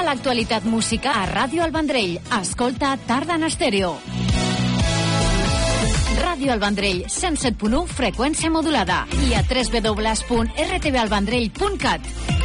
l'actualitat musical a Ràdio El Vendrell. Escolta Tarda en Estèreo. Ràdio El Vendrell, 107.1, freqüència modulada. I a www.rtvalvendrell.cat.